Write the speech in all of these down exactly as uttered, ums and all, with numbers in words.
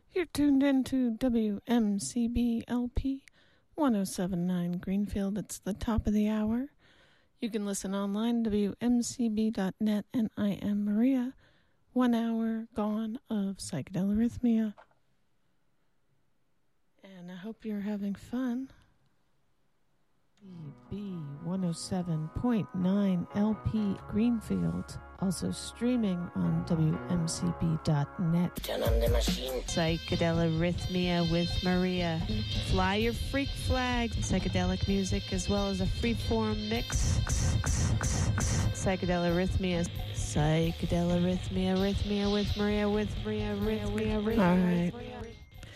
You're tuned into W M C B L P one oh seven point nine Greenfield. It's the top of the hour. You can listen online, W M C B dot net, and I am Maria. One hour gone of psychedelarrhythmia. And I hope you're having fun. B B one oh seven point nine L P Greenfield. Also streaming on W M C B dot net. Turn on the machine. Psychedelarrhythmia with Maria. Fly your freak flag. Psychedelic music as well as a freeform mix. Psychedelarrhythmia. Psychedelarrhythmia, rhythmia with Maria, with Maria, rhythmia, rhythmia. All right.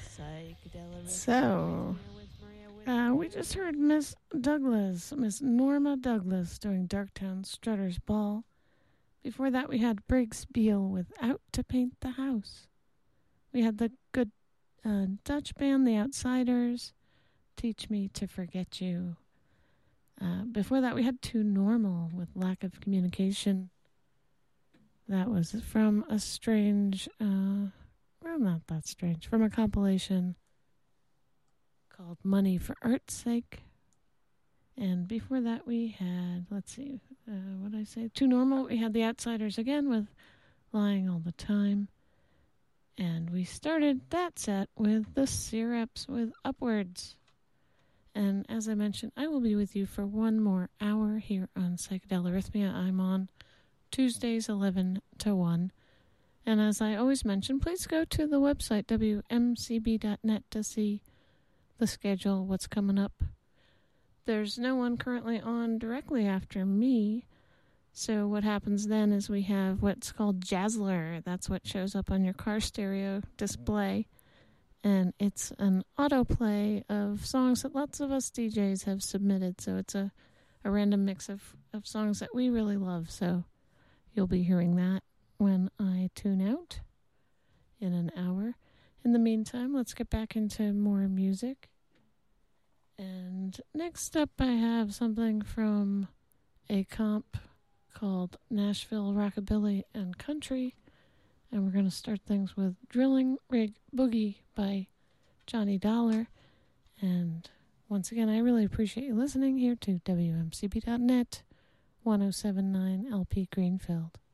So, uh, we just heard Miss Douglas, Miss Norma Douglas doing Darktown Strutter's Ball. Before that, we had Briggs Beale with Out to Paint the House. We had the good uh, Dutch band, The Outsiders, Teach Me to Forget You. Uh, before that, we had Too Normal with Lack of Communication. That was from a strange, uh, well, not that strange, from a compilation called Money for Art's Sake. And before that, we had, let's see, uh, what did I say? Too Normal. We had The Outsiders again with Lying All the Time. And we started that set with The Syrups with Upwards. And as I mentioned, I will be with you for one more hour here on Psychedelarrhythmia. I'm on Tuesdays, eleven to one. And as I always mention, please go to the website, W M C B dot net, to see the schedule, what's coming up. There's no one currently on directly after me. So what happens then is we have what's called Jazzler. That's what shows up on your car stereo display. And it's an autoplay of songs that lots of us D Js have submitted. So it's a, a random mix of, of songs that we really love. So you'll be hearing that when I tune out in an hour. In the meantime, let's get back into more music. And next up, I have something from a comp called Nashville Rockabilly and Country. And we're going to start things with Drilling Rig Boogie by Johnny Dollar. And once again, I really appreciate you listening here to W M C B dot net, one oh seven point nine L P Greenfield.